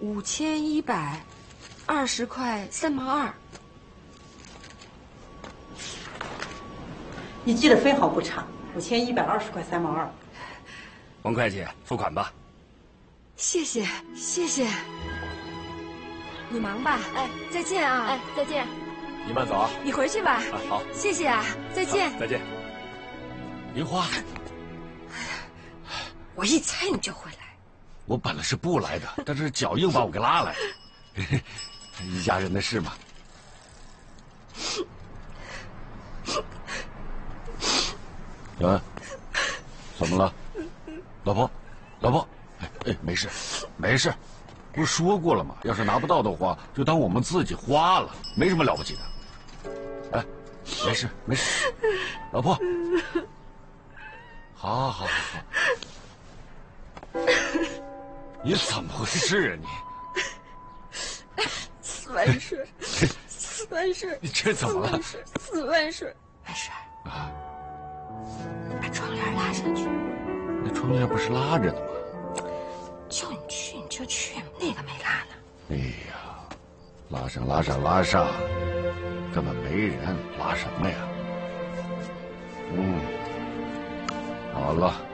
5120块3毛2。 你记得分毫不差，5120块3毛2。 王会计，付款吧。 谢谢谢谢。你忙吧，哎，再见啊， 哎，再见。 你慢走啊。 你回去吧。 啊，好， 谢谢啊，再见。 再见。银花， 我一猜你就会来。 我本来是不来的，但是脚硬把我给拉来。一家人的事嘛。小恩，怎么了？老婆，老婆，哎，没事，没事，不是说过了吗？要是拿不到的话，就当我们自己花了，没什么了不起的。哎，没事没事，老婆，好。你怎么回事啊你 ？4万水，4万水， 你这怎么了 ？4万水，没事啊。把窗帘拉上去。 那窗帘不是拉着的吗？ 叫你去你就去，那个没拉呢。 哎呀，拉上，根本没人，拉什么呀？好了。